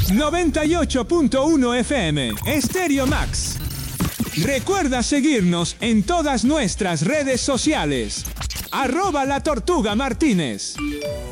98.1 FM, Estéreo Max. Recuerda seguirnos en todas nuestras redes sociales. @La Tortuga Martínez.